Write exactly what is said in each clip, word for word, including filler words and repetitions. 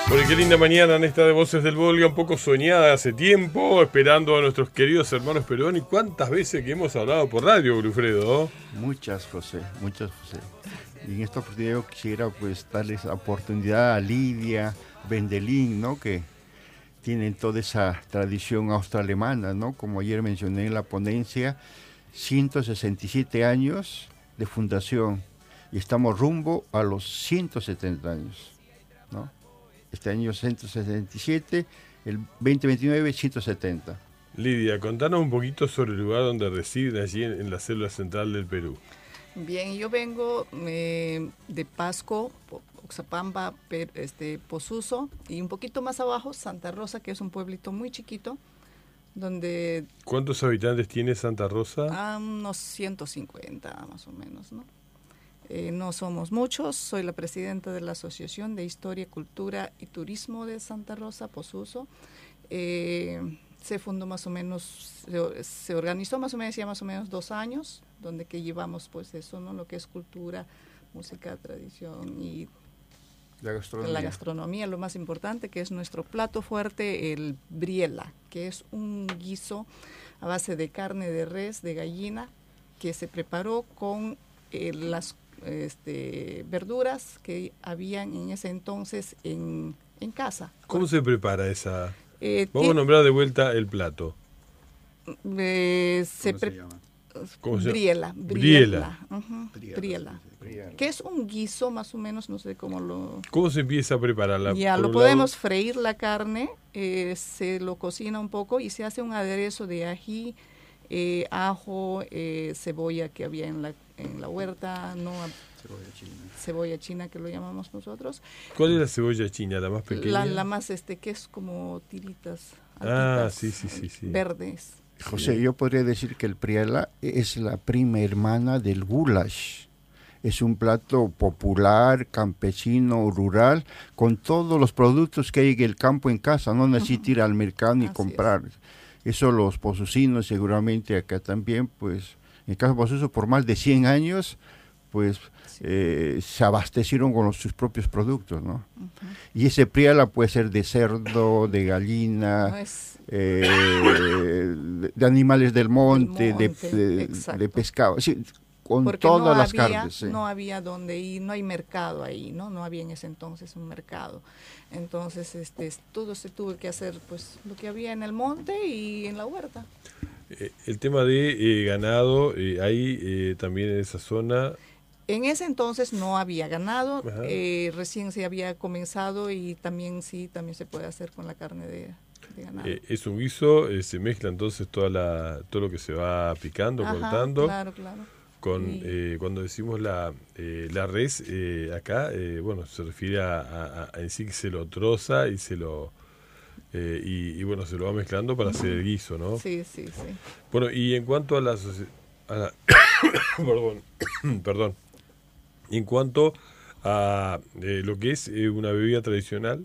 Bueno, qué linda mañana en esta de Voces del Volga, un poco soñada hace tiempo, esperando a nuestros queridos hermanos peruanos. ¿Y cuántas veces que hemos hablado por radio, Wilfredo? Muchas, José, muchas, José. Y en esta oportunidad yo quisiera pues darles la oportunidad a Lidia, Bendelín, ¿no? Que tienen toda esa tradición austroalemana, ¿no? Como ayer mencioné en la ponencia, ciento sesenta y siete años de fundación y estamos rumbo a los ciento setenta años, ¿no? Este año ciento sesenta y siete, el veinte veintinueve ciento setenta. Lidia, contanos un poquito sobre el lugar donde residen allí en, en la célula central del Perú. Bien, yo vengo eh, de Pasco, Oxapamba, per, este, Posuso, y un poquito más abajo Santa Rosa, que es un pueblito muy chiquito, donde... ¿Cuántos habitantes tiene Santa Rosa? Ah, unos ciento cincuenta más o menos, ¿no? Eh, no somos muchos, soy la presidenta de la Asociación de Historia, Cultura y Turismo de Santa Rosa, Posuso. Eh, se fundó más o menos, se, se organizó más o menos ya más o menos dos años, donde que llevamos pues eso, ¿no? Lo que es cultura, música, tradición y la gastronomía. la gastronomía, lo más importante, que es nuestro plato fuerte, el briela, que es un guiso a base de carne de res, de gallina, que se preparó con eh, las este, verduras que habían en ese entonces en, en casa. ¿Cómo se prepara esa? Eh, Vamos a nombrar de vuelta el plato. Eh, se ¿Cómo pre- se llama? ¿Cómo se- briela, Briela. briela, ujú, Briela, briela. sí, sí, briela. Que es un guiso más o menos, no sé cómo lo... ¿Cómo se empieza a prepararla? Ya, Por lo un podemos lado, freír la carne, eh, se lo cocina un poco y se hace un aderezo de ají, eh, ajo, eh, cebolla que había en la, en la huerta, no Cebolla china. cebolla china que lo llamamos nosotros. ¿Cuál es la cebolla china, la más pequeña? La, la más, este, que es como tiritas Ah, altitas, sí, sí, sí, sí. verdes. José, yo podría decir que el priela es la prima hermana del goulash. Es un plato popular, campesino, rural, con todos los productos que hay en el campo en casa. No necesita ir al mercado ni Así comprar. Eso los posucinos seguramente acá también, pues, en el caso de Posuso, por más de cien años, pues, Sí. eh, se abastecieron con los- sus propios productos, ¿no? Ujú. Y ese priela puede ser de cerdo, de gallina, No es- eh, de, de animales del monte, monte, de, de- exacto. de pescado, sí, con porque todas no las había, carnes. Sí. no había donde ir, no hay mercado ahí, ¿no? No había en ese entonces un mercado. Entonces, este, todo se tuvo que hacer, pues, lo que había en el monte y en la huerta. Eh, el tema de eh, ganado, eh, ahí eh, también en esa zona. En ese entonces no había ganado, Ajá. eh, recién se había comenzado y también sí, también se puede hacer con la carne de, de ganado. Eh, es un guiso, eh, se mezcla entonces toda la, todo lo que se va picando, Ajá, cortando. claro, claro. Con, Y- eh, cuando decimos la, eh, la res, eh, acá, eh, bueno, se refiere a, a- a- en sí que se lo troza y se lo eh, y, y, bueno, se lo va mezclando para hacer el guiso, ¿no? Sí, sí, sí. Bueno, y en cuanto a la, soci- a la perdón, perdón, en cuanto a eh, lo que es eh, una bebida tradicional,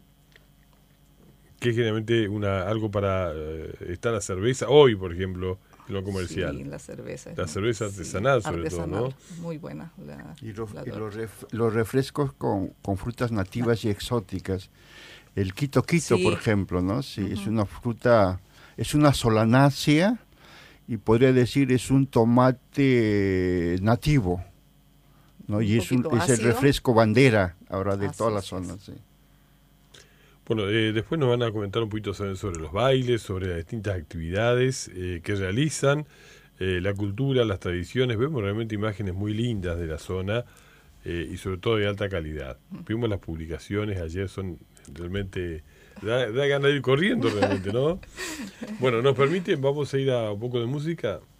que es generalmente una algo para eh, está la cerveza hoy, por ejemplo, en lo comercial. Sí, la cerveza. La ¿no? cerveza artesanal, sobre todo, ¿no? Muy buena. La, Y, los, la y Dor- los, ref- los refrescos con, con frutas nativas y exóticas. El quito quito, Sí. por ejemplo, ¿no? Sí, es Ujú. una fruta, es una solanácea y podría decir es un tomate nativo, ¿no? Un Y es, un, poquito es el ácido. refresco bandera ahora de Así toda la es. zona, sí. Bueno, eh, después nos van a comentar un poquito sobre, sobre los bailes, sobre las distintas actividades eh, que realizan, eh, la cultura, las tradiciones. Vemos realmente imágenes muy lindas de la zona eh, y sobre todo de alta calidad. Vimos las publicaciones ayer, son realmente... Da, da ganas de ir corriendo realmente, ¿no? Bueno, nos permiten, vamos a ir a un poco de música.